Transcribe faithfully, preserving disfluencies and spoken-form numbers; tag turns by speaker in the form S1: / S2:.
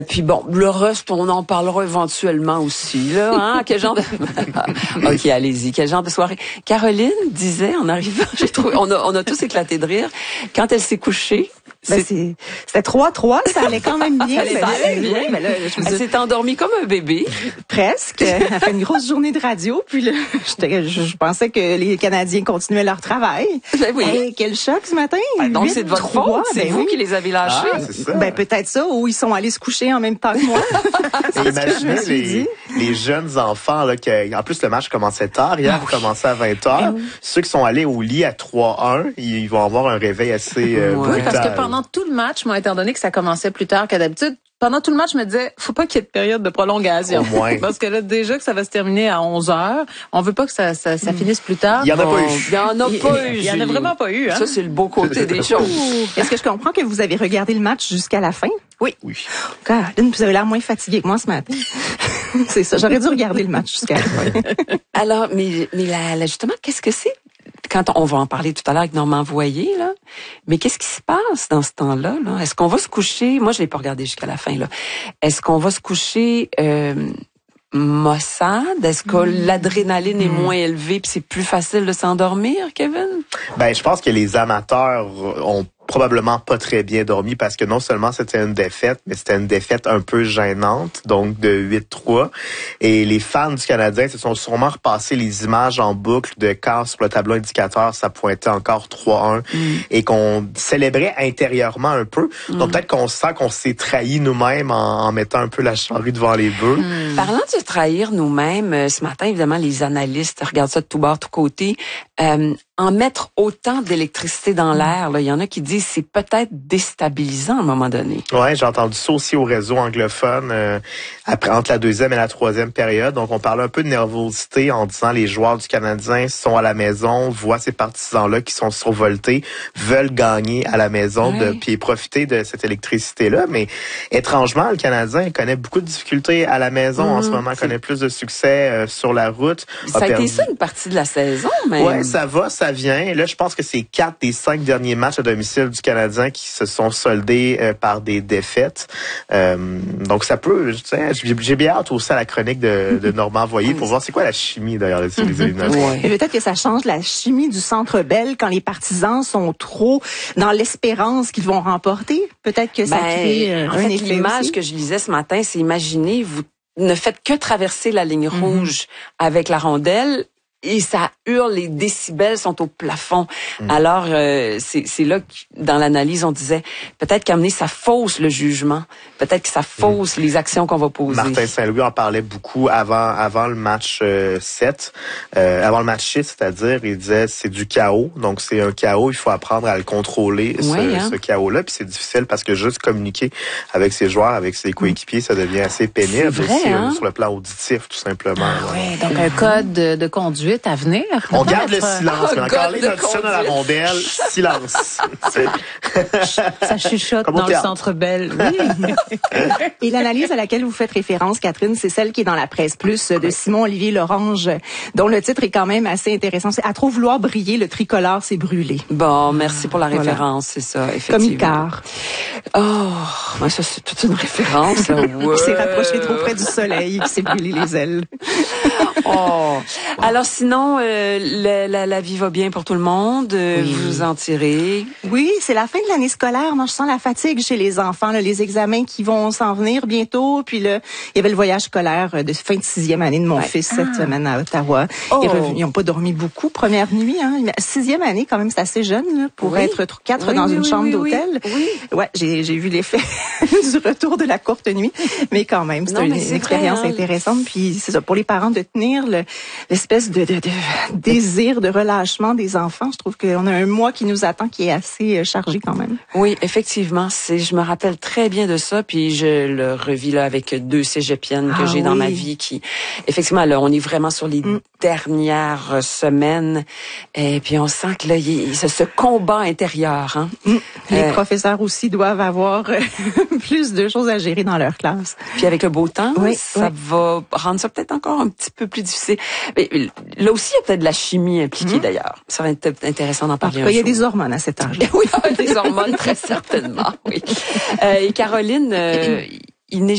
S1: Puis bon, le reste, on en parlera éventuellement aussi, là, hein? Quel genre de... OK, allez-y. Quel genre de soirée? Caroline disait, en arrivant, j'ai trouvé, on a, on a tous éclaté de rire. Quand elle s'est couchée,
S2: Ben c'est, c'était trois trois, ça allait quand même bien.
S1: Ça allait
S2: ben,
S1: bien.
S2: oui, ben là, je
S1: elle s'est endormie comme un bébé.
S2: Presque. Elle a fait une grosse journée de radio, puis là, je, je pensais que les Canadiens continuaient leur travail.
S1: Ben oui.
S2: Hey, quel choc ce matin.
S1: Ben donc c'est de votre faute, c'est
S2: ben
S1: vous
S2: oui.
S1: qui les avez lâchés.
S3: Ah, c'est ça.
S2: Ben peut-être ça, ou ils sont allés se coucher en même temps que moi.
S3: Et imaginez les, les jeunes enfants, là, qui, en plus le match commençait tard, hier, il commençait à vingt heures. Oui. Ceux qui sont allés au lit à trois un, ils vont avoir un réveil assez euh,
S1: ouais.
S3: brutal.
S4: Oui, parce que pendant tout le match, moi, étant donné que ça commençait plus tard que d'habitude, pendant tout le match, je me disais, faut pas qu'il y ait de période de prolongation.
S3: Au moins.
S4: Parce que là, déjà que ça va se terminer à onze heures, on veut pas que ça, ça, ça finisse plus tard.
S3: Il y en a
S1: bon,
S3: pas eu.
S1: Il y en a pas eu.
S4: Il y en a vraiment pas eu, hein.
S1: Ça, c'est le beau côté des choses.
S2: Est-ce que je comprends que vous avez regardé le match jusqu'à la fin?
S4: Oui.
S3: Oui.
S2: Caroline, vous avez l'air moins fatiguée que moi ce matin. C'est ça, j'aurais dû regarder le match jusqu'à la fin.
S1: Alors, mais, mais là, là, justement, qu'est-ce que c'est? Quand on, on va en parler tout à l'heure avec Normand Voyer, là. Mais qu'est-ce qui se passe dans ce temps-là, là? Est-ce qu'on va se coucher? Moi, je l'ai pas regardé jusqu'à la fin, là. Est-ce qu'on va se coucher, euh, maussade? Est-ce que mmh. l'adrénaline mmh. est moins élevée puis c'est plus facile de s'endormir, Kevin?
S3: Ben, je pense que les amateurs ont probablement pas très bien dormi parce que non seulement c'était une défaite, mais c'était une défaite un peu gênante, donc de huit trois. Et les fans du Canadien se sont sûrement repassés les images en boucle de quand sur le tableau indicateur ça pointait encore trois un mm. et qu'on célébrait intérieurement un peu. Mm. Donc peut-être qu'on sent qu'on s'est trahi nous-mêmes en, en mettant un peu la charrue devant les bœufs.
S1: Mm. Parlant de se trahir nous-mêmes, ce matin, évidemment, les analystes regardent ça de tout bord, tout côté. Euh, en mettre autant d'électricité dans l'air, là, il y en a qui disent c'est peut-être déstabilisant à un moment donné.
S3: Ouais, j'ai entendu ça aussi au réseau anglophone euh, après entre la deuxième et la troisième période. Donc on parlait un peu de nervosité en disant les joueurs du Canadien sont à la maison, voient ces partisans-là qui sont survoltés, veulent gagner à la maison, ouais. de puis profiter de cette électricité-là. Mais étrangement, le Canadien connaît beaucoup de difficultés à la maison mmh, en ce moment, connaît plus de succès euh, sur la route.
S1: Ça a, a perdu... été ça une partie de la saison, mais.
S3: Ouais, ça va, ça vient. Là, je pense que c'est quatre des cinq derniers matchs à domicile du Canadien qui se sont soldés euh, par des défaites. Euh, donc, ça peut... Tu sais, j'ai, j'ai bien hâte aussi à la chronique de, de Normand Voyer pour voir c'est quoi la chimie d'ailleurs de les éliminatoires.
S2: Ouais. Peut-être que ça change la chimie du Centre Bell quand les partisans sont trop dans l'espérance qu'ils vont remporter. Peut-être que ça
S1: ben,
S2: crée euh,
S1: en
S2: un
S1: fait,
S2: effet
S1: l'image
S2: aussi.
S1: que je lisais ce matin, c'est imaginez, vous ne faites que traverser la ligne mm-hmm. rouge avec la rondelle. Et ça hurle, les décibels sont au plafond. Mmh. Alors, euh, c'est, c'est là que, dans l'analyse, on disait, peut-être qu'à amener, ça fausse le jugement. Peut-être que ça fausse mmh. les actions qu'on va poser.
S3: Martin Saint-Louis en parlait beaucoup avant avant le match euh, sept, euh, avant le match six, c'est-à-dire, il disait, c'est du chaos. Donc, c'est un chaos, il faut apprendre à le contrôler,
S1: oui,
S3: ce,
S1: hein?
S3: ce chaos-là. Puis c'est difficile parce que juste communiquer avec ses joueurs, avec ses coéquipiers, ça devient assez pénible.
S1: C'est vrai,
S3: aussi,
S1: hein?
S3: Sur le plan auditif, tout simplement.
S4: Ah, oui, donc un code de, de conduite à venir.
S3: On garde le silence. Mais encore les notions dans la rondelle, silence.
S4: Ça chuchote
S3: Comme
S4: dans le Centre Bell. Oui.
S2: Et l'analyse à laquelle vous faites référence, Catherine, c'est celle qui est dans la Presse Plus de Simon-Olivier Lorange, dont le titre est quand même assez intéressant. C'est « À trop vouloir briller, le tricolore s'est brûlé ».
S1: Bon, merci pour la référence, voilà. C'est ça, effectivement.
S2: Comme Icar.
S1: Oh, ben ça, c'est toute une référence. Là. Ouais.
S2: Il s'est rapproché trop près du soleil, il s'est brûlé les ailes.
S1: Oh. Alors sinon, euh, la, la, la vie va bien pour tout le monde. Euh, oui. Vous en tirez.
S2: Oui, c'est la fin de l'année scolaire. Moi, je sens la fatigue chez les enfants. Là, les examens qui vont s'en venir bientôt. Puis là, il y avait le voyage scolaire de fin de sixième année de mon ouais. fils cette ah. semaine à Ottawa.
S1: Oh.
S2: Ils n'ont pas dormi beaucoup. Première nuit, hein. Sixième année, quand même, c'est assez jeune là, pour oui. être quatre oui, dans oui, une oui, chambre oui, d'hôtel.
S1: Oui. oui.
S2: Ouais, j'ai, j'ai vu l'effet du retour de la courte nuit. Mais quand même, c'est non, une, une expérience vrai, hein. intéressante. Puis c'est ça, pour les parents de tenir le, l'espèce de, de, de désir de relâchement des enfants. Je trouve qu'on a un mois qui nous attend qui est assez chargé quand même.
S1: Oui, effectivement. C'est, je me rappelle très bien de ça. Puis je le revis là avec deux cégepiennes que ah, j'ai oui. dans ma vie qui, effectivement, là, on est vraiment sur les mm. dernières semaines. Et puis on sent que là, il y a ce, ce combat intérieur. Hein.
S2: Mm. Les euh, professeurs aussi doivent avoir plus de choses à gérer dans leur classe.
S1: Puis avec le beau temps,
S2: oui,
S1: ça
S2: oui.
S1: va rendre ça peut-être encore un petit peu plus difficile. Mais là aussi, il y a peut-être de la chimie impliquée mmh. d'ailleurs. Ça va être intéressant d'en parler.
S2: En tout cas, il y a des hormones à cet âge.
S1: Oui, il y a des hormones très certainement. Oui. Euh, et Caroline, euh, il n'est